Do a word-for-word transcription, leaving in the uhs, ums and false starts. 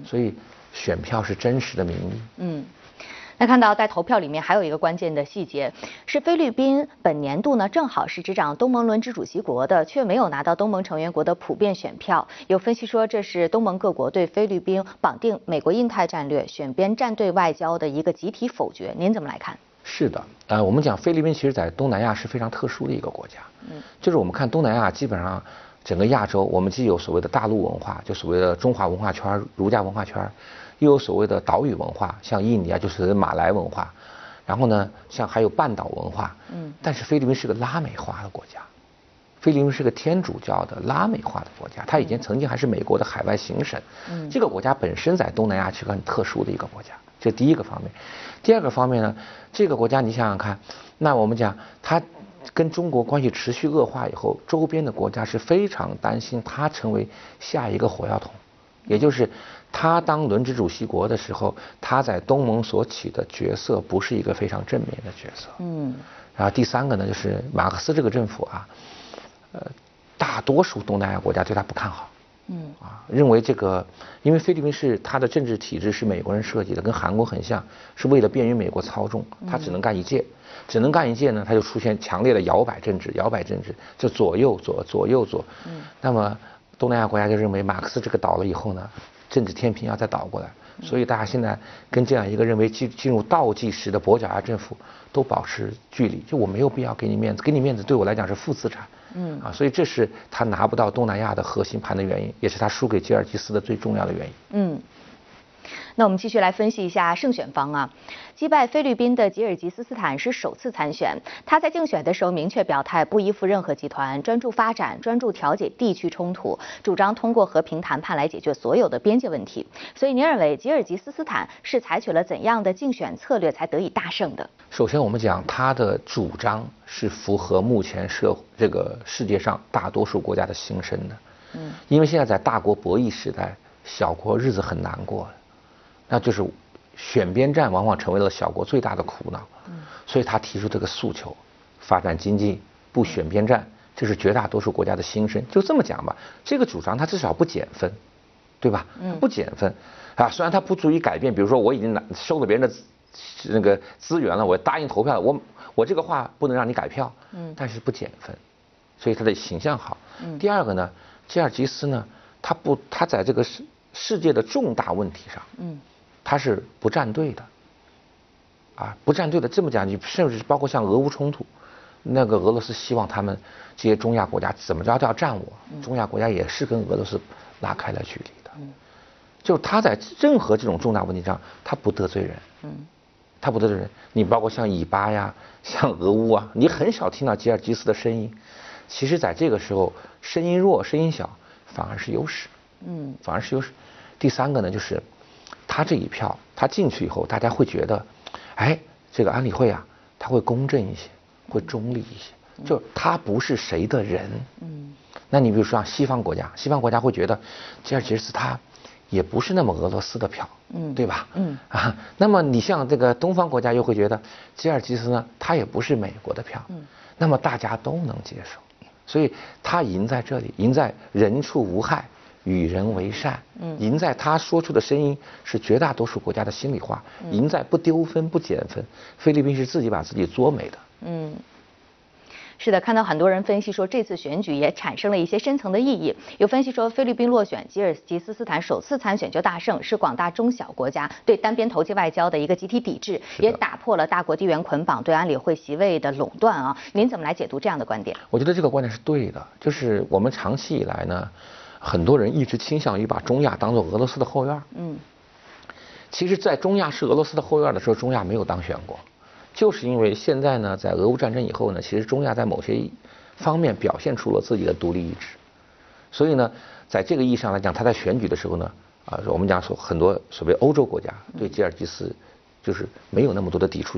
所以选票是真实的民意。 嗯。那看到在投票里面还有一个关键的细节，是菲律宾本年度呢正好是执掌东盟轮值主席国的，却没有拿到东盟成员国的普遍选票。有分析说，这是东盟各国对菲律宾绑定美国印太战略、选边站队外交的一个集体否决。您怎么来看？ 是的，呃，我们讲菲律宾其实在东南亚是非常特殊的一个国家，嗯，就是我们看东南亚基本上整个亚洲，我们既有所谓的大陆文化，就所谓的中华文化圈、儒家文化圈。又有所谓的岛屿文化，像印尼啊，就是马来文化，然后呢，像还有半岛文化，嗯，但是菲律宾是个拉美化的国家，菲律宾是个天主教的拉美化的国家，它以前曾经还是美国的海外行省，嗯，这个国家本身在东南亚是个很特殊的一个国家，这第一个方面。第二个方面呢，这个国家你想想看，那我们讲它跟中国关系持续恶化以后，周边的国家是非常担心它成为下一个火药桶。也就是他当轮值主席国的时候，他在东盟所起的角色不是一个非常正面的角色。嗯。然后第三个呢，就是马克思这个政府啊，呃，大多数东南亚国家对他不看好。嗯。啊，认为这个，因为菲律宾是它的政治体制是美国人设计的，跟韩国很像，是为了便于美国操纵，他只能干一届，只能干一届呢，他就出现强烈的摇摆政治，摇摆政治就左右左左右左。嗯。那么。东南亚国家就认为马克思这个倒了以后呢，政治天平要再倒过来，所以大家现在跟这样一个认为进进入倒计时的跛脚鸭政府都保持距离，就我没有必要给你面子，给你面子对我来讲是负资产，嗯啊，所以这是他拿不到东南亚的核心盘的原因，也是他输给吉尔吉斯的最重要的原因。嗯。 那我们继续来分析一下胜选方啊，击败菲律宾的吉尔吉斯斯坦是首次参选，他在竞选的时候明确表态不依附任何集团，专注发展，专注调解地区冲突，主张通过和平谈判来解决所有的边界问题。所以您认为吉尔吉斯斯坦是采取了怎样的竞选策略才得以大胜的？ 首先我们讲他的主张是符合目前社这个世界上大多数国家的心声的，嗯，因为现在在大国博弈时代，小国日子很难过。那就是选边站往往成为了小国最大的苦恼，所以他提出这个诉求，发展经济不选边站，这是绝大多数国家的心声。就这么讲吧，这个主张他至少不减分，对吧？不减分啊，虽然他不足以改变，比如说我已经拿收了别人的那个资源了，我答应投票了，我我这个话不能让你改票，但是不减分，所以他的形象好。第二个呢，吉尔吉斯呢，他不他在这个世世界的重大问题上，嗯。他是不站队的，啊，不站队的。这么讲，你甚至包括像俄乌冲突，那个俄罗斯希望他们这些中亚国家怎么着都要站我，中亚国家也是跟俄罗斯拉开了距离的。就他在任何这种重大问题上，他不得罪人，嗯，他不得罪人。你包括像以巴呀，像俄乌啊，你很少听到吉尔吉斯的声音。其实，在这个时候，声音弱、声音小，反而是优势，嗯，反而是优势。第三个呢，就是。他这一票，他进去以后，大家会觉得，哎，这个安理会啊，他会公正一些，会中立一些，就他不是谁的人。嗯。那你比如说像西方国家，西方国家会觉得，吉尔吉斯他也不是那么俄罗斯的票，嗯，对吧？嗯。啊，那么你像这个东方国家又会觉得，吉尔吉斯呢，他也不是美国的票，嗯，那么大家都能接受，所以他赢在这里，赢在人畜无害。与人为善，嗯，赢在他说出的声音是绝大多数国家的心里话，赢在不丢分不减分。菲律宾是自己把自己作美的，嗯， 是的，看到很多人分析说这次选举也产生了一些深层的意义。有分析说，菲律宾落选，吉尔吉斯斯坦首次参选就大胜，是广大中小国家对单边投机外交的一个集体抵制，也打破了大国地缘捆绑对安理会席位的垄断啊。您怎么来解读这样的观点？ 我觉得这个观点是对的，就是我们长期以来呢。很多人一直倾向于把中亚当作俄罗斯的后院。嗯，其实，在中亚是俄罗斯的后院的时候，中亚没有当选过，就是因为现在呢，在俄乌战争以后呢，其实中亚在某些方面表现出了自己的独立意志，所以呢，在这个意义上来讲，他在选举的时候呢，啊，我们讲说很多所谓欧洲国家对吉尔吉斯就是没有那么多的抵触。